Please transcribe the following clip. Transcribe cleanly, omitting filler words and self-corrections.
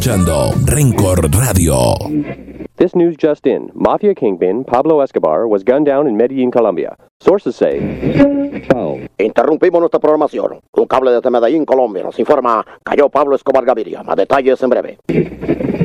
escuchando Rencor Radio. This news just in. Mafia kingpin Pablo Escobar was gunned down in Medellín, Colombia. Sources say... Interrumpimos nuestra programación. Un cable desde Medellín, Colombia, nos informa cayó Pablo Escobar Gaviria. Más detalles en breve.